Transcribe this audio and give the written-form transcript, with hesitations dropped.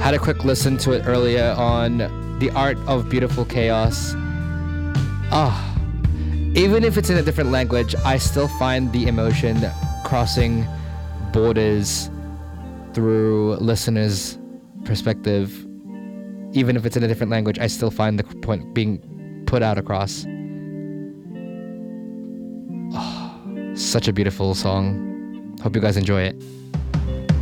Had a quick listen to it earlier on The Art of Beautiful Chaos. Even if it's in a different language, I still find the emotion crossing borders through listeners' perspective. Even if it's in a different language, I still find the point being put out across. Such a beautiful song. Hope you guys enjoy it.